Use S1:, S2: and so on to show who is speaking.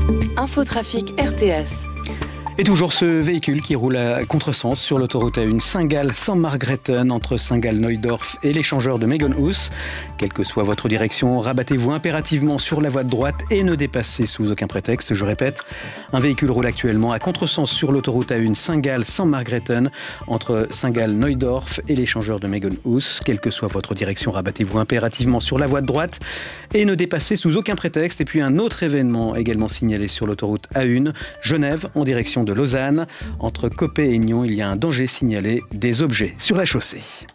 S1: Infotrafic RTS.
S2: Et toujours ce véhicule qui roule à contresens sur l'autoroute A1 Saint-Gall-Saint-Margrethen entre Saint-Gall-Neudorf et l'échangeur de Megenhus. Quelle que soit votre direction, rabattez-vous impérativement sur la voie de droite et ne dépassez sous aucun prétexte. Je répète, un véhicule roule actuellement à contresens sur l'autoroute A1 Saint-Gall-Saint-Margrethen entre Saint-Gall-Neudorf et l'échangeur de Megenhus. Quelle que soit votre direction, rabattez-vous impérativement sur la voie de droite et ne dépassez sous aucun prétexte. Et puis un autre événement également signalé sur l'autoroute A1, Genève en direction de Lausanne. Entre Coppet et Nyon, il y a un danger signalé des objets sur la chaussée.